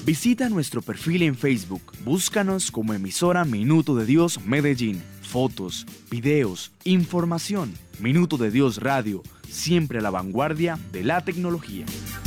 Visita nuestro perfil en Facebook. Búscanos como emisora Minuto de Dios Medellín. Fotos, videos, información. Minuto de Dios Radio, siempre a la vanguardia de la tecnología.